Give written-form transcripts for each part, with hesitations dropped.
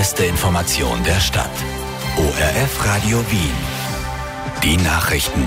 beste Information der Stadt. ORF Radio Wien. Die Nachrichten.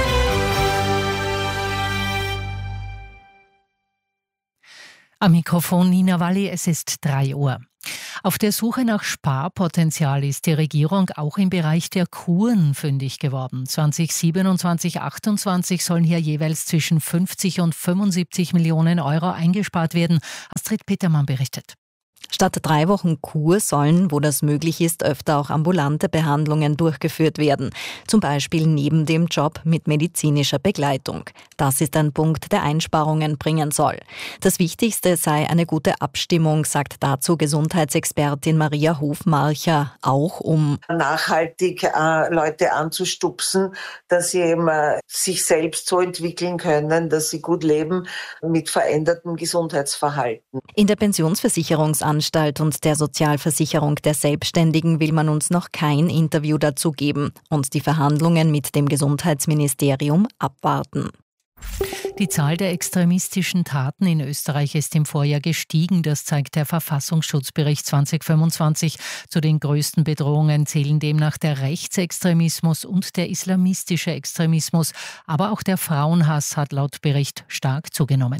Am Mikrofon Nina Walli, es ist 3 Uhr. Auf der Suche nach Sparpotenzial ist die Regierung auch im Bereich der Kuren fündig geworden. 2027, 2028 sollen hier jeweils zwischen 50 und 75 Millionen Euro eingespart werden. Astrid Petermann berichtet. Statt 3 Wochen Kur sollen, wo das möglich ist, öfter auch ambulante Behandlungen durchgeführt werden. Zum Beispiel neben dem Job mit medizinischer Begleitung. Das ist ein Punkt, der Einsparungen bringen soll. Das Wichtigste sei eine gute Abstimmung, sagt dazu Gesundheitsexpertin Maria Hofmarcher, auch um nachhaltig Leute anzustupsen, dass sie eben sich selbst so entwickeln können, dass sie gut leben mit verändertem Gesundheitsverhalten. In der Pensionsversicherungsanstalt und der Sozialversicherung der Selbstständigen will man uns noch kein Interview dazu geben und die Verhandlungen mit dem Gesundheitsministerium abwarten. Die Zahl der extremistischen Taten in Österreich ist im Vorjahr gestiegen, das zeigt der Verfassungsschutzbericht 2025. Zu den größten Bedrohungen zählen demnach der Rechtsextremismus und der islamistische Extremismus. Aber auch der Frauenhass hat laut Bericht stark zugenommen.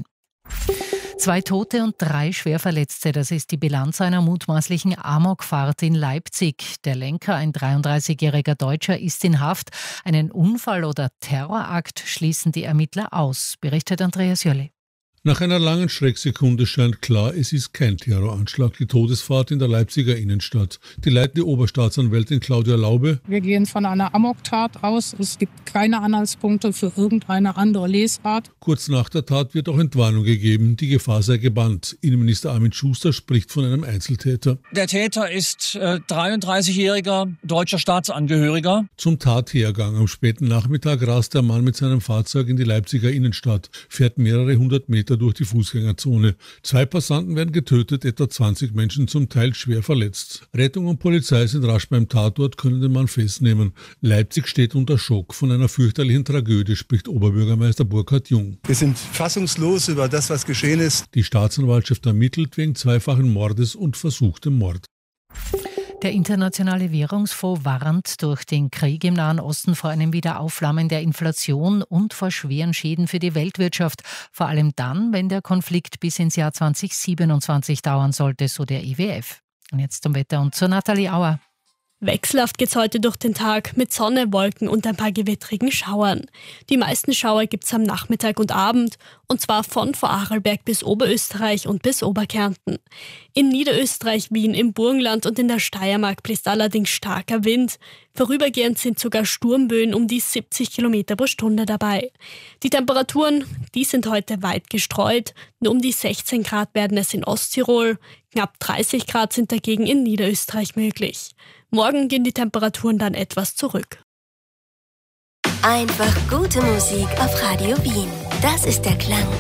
2 Tote und 3 Schwerverletzte, das ist die Bilanz einer mutmaßlichen Amokfahrt in Leipzig. Der Lenker, ein 33-jähriger Deutscher, ist in Haft. Einen Unfall oder Terrorakt schließen die Ermittler aus, berichtet Andreas Jölli. Nach einer langen Schrecksekunde scheint klar, es ist kein Terroranschlag, die Todesfahrt in der Leipziger Innenstadt. Die leitende Oberstaatsanwältin Claudia Laube: Wir gehen von einer Amoktat aus. Es gibt keine Anhaltspunkte für irgendeine andere Lesart. Kurz nach der Tat wird auch Entwarnung gegeben, die Gefahr sei gebannt. Innenminister Armin Schuster spricht von einem Einzeltäter. Der Täter ist 33-jähriger deutscher Staatsangehöriger. Zum Tathergang am späten Nachmittag rast der Mann mit seinem Fahrzeug in die Leipziger Innenstadt, fährt mehrere 100 Meter durch die Fußgängerzone. 2 Passanten werden getötet, etwa 20 Menschen zum Teil schwer verletzt. Rettung und Polizei sind rasch beim Tatort, können den Mann festnehmen. Leipzig steht unter Schock. Von einer fürchterlichen Tragödie spricht Oberbürgermeister Burkhard Jung. Wir sind fassungslos über das, was geschehen ist. Die Staatsanwaltschaft ermittelt wegen 2-fachen Mordes und versuchtem Mord. Der Internationale Währungsfonds warnt durch den Krieg im Nahen Osten vor einem Wiederaufflammen der Inflation und vor schweren Schäden für die Weltwirtschaft. Vor allem dann, wenn der Konflikt bis ins Jahr 2027 dauern sollte, so der IWF. Und jetzt zum Wetter und zu Nathalie Auer. Wechselhaft geht's heute durch den Tag mit Sonne, Wolken und ein paar gewittrigen Schauern. Die meisten Schauer gibt's am Nachmittag und Abend, und zwar von Vorarlberg bis Oberösterreich und bis Oberkärnten. In Niederösterreich, Wien, im Burgenland und in der Steiermark bläst allerdings starker Wind. Vorübergehend sind sogar Sturmböen um die 70 Kilometer pro Stunde dabei. Die Temperaturen, die sind heute weit gestreut. Nur um die 16 Grad werden es in Osttirol, knapp 30 Grad sind dagegen in Niederösterreich möglich. Morgen gehen die Temperaturen dann etwas zurück. Einfach gute Musik auf Radio Wien. Das ist der Klang